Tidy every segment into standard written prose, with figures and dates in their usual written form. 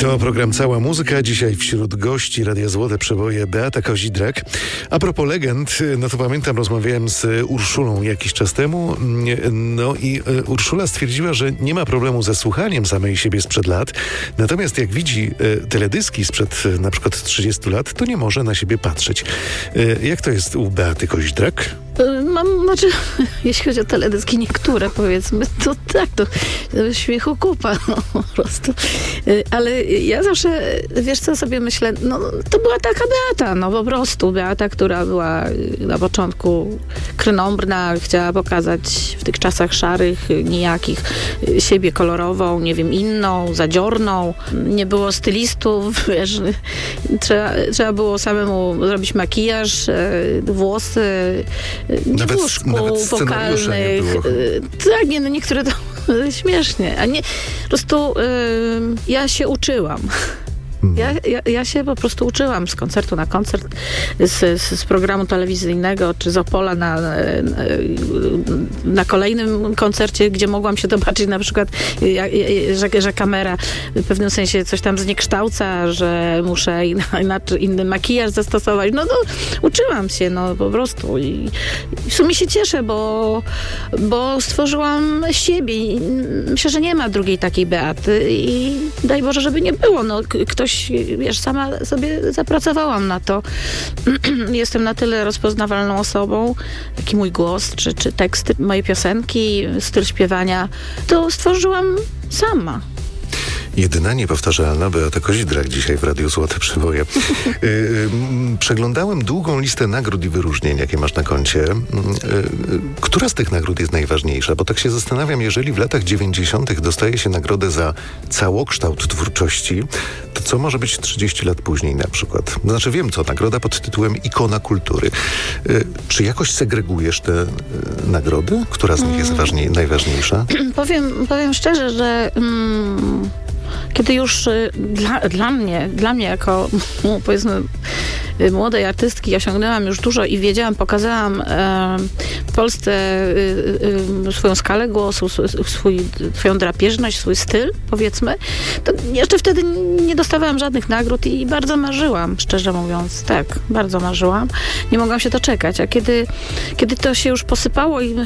To program Cała Muzyka. Dzisiaj wśród gości Radia Złote Przeboje Beata Kozidrak. A propos legend, no to pamiętam, rozmawiałem z Urszulą jakiś czas temu. No i Urszula stwierdziła, że nie ma problemu ze słuchaniem samej siebie sprzed lat. Natomiast jak widzi teledyski sprzed na przykład 30 lat, to nie może na siebie patrzeć. Jak to jest u Beaty Kozidrak? Jeśli chodzi o teledyski niektóre, powiedzmy, to tak, to śmiechu kupa, po prostu. Ale ja zawsze, wiesz co sobie myślę, no to była taka Beata, no po prostu Beata, która była na początku krnąbrna, chciała pokazać w tych czasach szarych, nijakich, siebie kolorową, nie wiem, inną, zadziorną. Nie było stylistów, wiesz, trzeba było samemu zrobić makijaż, włosy, nawet w łóżku wokalnych. Tak, nie, no niektóre to śmiesznie. A nie, po prostu ja się uczyłam. Ja się po prostu uczyłam z koncertu na koncert, z programu telewizyjnego, czy z Opola na kolejnym koncercie, gdzie mogłam się zobaczyć na przykład, że kamera w pewnym sensie coś tam zniekształca, że muszę inny makijaż zastosować. No uczyłam się, no po prostu. I w sumie się cieszę, bo stworzyłam siebie. Myślę, że nie ma drugiej takiej Beaty i daj Boże, żeby nie było. No, ktoś, wiesz, sama sobie zapracowałam na to. Jestem na tyle rozpoznawalną osobą, jak i mój głos, czy teksty, moje piosenki, styl śpiewania, to stworzyłam sama. Jedyna niepowtarzalna Beata Kozidrak dzisiaj w Radiu Złote Przeboje. Przeglądałem długą listę nagród i wyróżnień, jakie masz na koncie. Która z tych nagród jest najważniejsza? Bo tak się zastanawiam, jeżeli w latach 90. dostaje się nagrodę za całokształt twórczości, to co może być 30 lat później na przykład? Znaczy wiem co, nagroda pod tytułem Ikona Kultury. Czy jakoś segregujesz te nagrody? Która z nich jest najważniejsza? Powiem szczerze, że kiedy już dla mnie jako, powiedzmy, młodej artystki osiągnęłam już dużo i pokazałam w Polsce swoją skalę głosu, swoją drapieżność, swój styl, powiedzmy, to jeszcze wtedy nie dostawałam żadnych nagród i bardzo marzyłam, szczerze mówiąc. Tak, bardzo marzyłam. Nie mogłam się doczekać. A kiedy to się już posypało i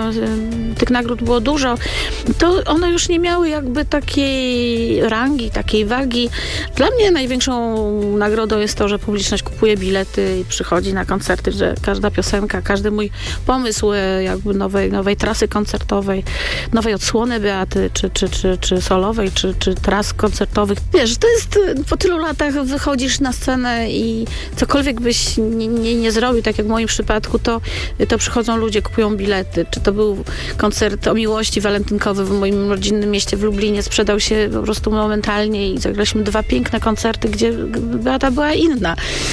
tych nagród było dużo, to one już nie miały jakby takiej rangi, takiej wagi. Dla mnie największą nagrodą jest to, że publiczność kupuje bilety i przychodzi na koncerty, że każda piosenka, każdy mój pomysł jakby nowej trasy koncertowej, nowej odsłony Beaty, czy solowej, czy tras koncertowych. Wiesz, to jest, po tylu latach wychodzisz na scenę i cokolwiek byś nie zrobił, tak jak w moim przypadku, to przychodzą ludzie, kupują bilety. Czy to był koncert o miłości walentynkowy w moim rodzinnym mieście w Lublinie, sprzedał się po prostu momentalnie i zagraliśmy 2 piękne koncerty, gdzie Beata była inna.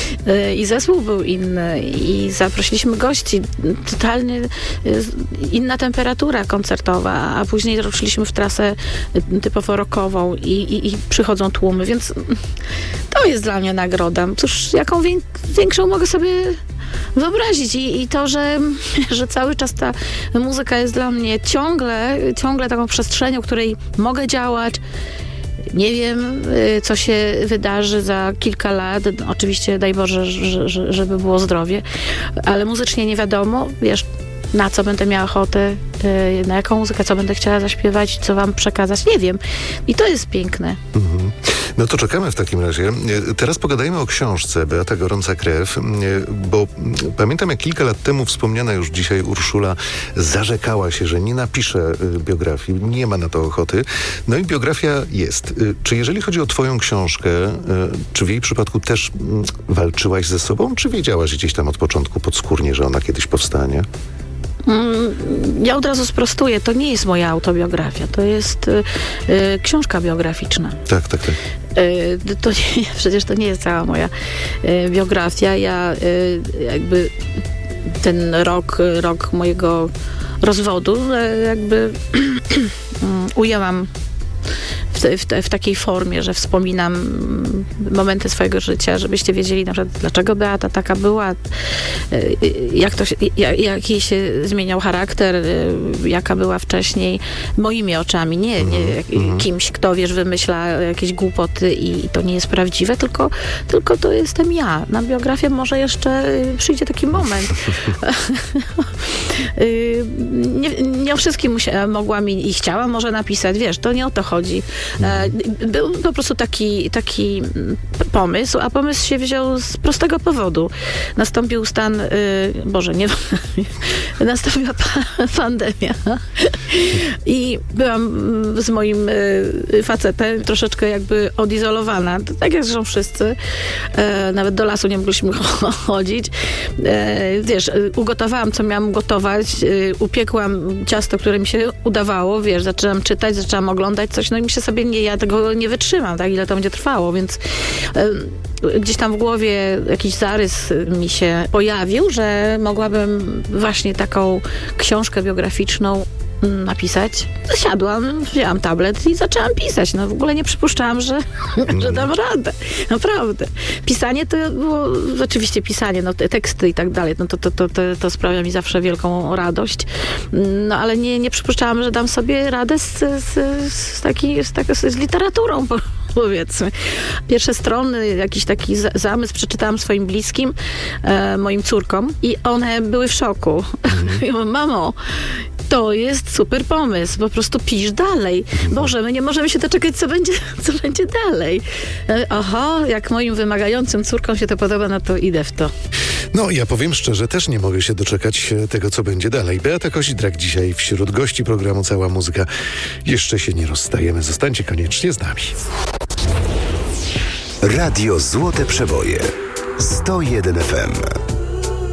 I zespół był inny i zaprosiliśmy gości. Totalnie inna temperatura koncertowa, a później ruszyliśmy w trasę typowo rockową i przychodzą tłumy, więc to jest dla mnie nagroda. Cóż, jaką większą mogę sobie wyobrazić i to, że cały czas ta muzyka jest dla mnie ciągle taką przestrzenią, w której mogę działać. Nie wiem, co się wydarzy za kilka lat. Oczywiście daj Boże, żeby było zdrowie, ale muzycznie nie wiadomo, wiesz, na co będę miała ochotę, na jaką muzykę, co będę chciała zaśpiewać, co wam przekazać. Nie wiem. I to jest piękne. Mhm. No to czekamy w takim razie. Teraz pogadajmy o książce Beata Gorąca Krew, bo pamiętam, jak kilka lat temu wspomniana już dzisiaj Urszula zarzekała się, że nie napisze biografii, nie ma na to ochoty. No i biografia jest. Czy jeżeli chodzi o twoją książkę, czy w jej przypadku też walczyłaś ze sobą, czy wiedziałaś gdzieś tam od początku podskórnie, że ona kiedyś powstanie? Ja od razu sprostuję, to nie jest moja autobiografia, to jest książka biograficzna. Tak. Przecież to nie jest cała moja biografia. Ja jakby ten rok mojego rozwodu jakby ujęłam w takiej formie, że wspominam momenty swojego życia, żebyście wiedzieli na przykład, dlaczego Beata taka była, jaki się zmieniał charakter, jaka była wcześniej, moimi oczami, nie kimś, kto, wymyśla jakieś głupoty i to nie jest prawdziwe, tylko to jestem ja. Na biografię może jeszcze przyjdzie taki moment. Nie o wszystkim mogłam i chciałam może napisać, to nie o to chodzi. Był po prostu taki pomysł, a pomysł się wziął z prostego powodu. Nastąpił stan, nastąpiła pandemia i byłam z moim facetem troszeczkę jakby odizolowana. Tak jak zresztą wszyscy. Nawet do lasu nie mogliśmy chodzić. Ugotowałam, co miałam gotować. Upiekłam ciasto, które mi się udawało. Zaczęłam czytać, zaczęłam oglądać coś, no i myślę sobie, ja tego nie wytrzymam, tak, ile to będzie trwało, więc gdzieś tam w głowie jakiś zarys mi się pojawił, że mogłabym właśnie taką książkę biograficzną napisać. Siadłam, wzięłam tablet i zaczęłam pisać. W ogóle nie przypuszczałam, że dam radę. Naprawdę. Pisanie to było, oczywiście pisanie, te teksty i tak dalej, to sprawia mi zawsze wielką radość. Ale nie przypuszczałam, że dam sobie radę z literaturą, powiedzmy. Pierwsze strony, jakiś taki zamysł przeczytałam swoim bliskim, moim córkom i one były w szoku. Ja mówię, mamo, to jest super pomysł, po prostu pisz dalej. Boże, my nie możemy się doczekać, co będzie dalej. Oho, jak moim wymagającym córkom się to podoba, to idę w to. Ja powiem szczerze, też nie mogę się doczekać tego, co będzie dalej. Beata Kozidrak dzisiaj wśród gości programu Cała Muzyka. Jeszcze się nie rozstajemy. Zostańcie koniecznie z nami. Radio Złote Przeboje 101 FM.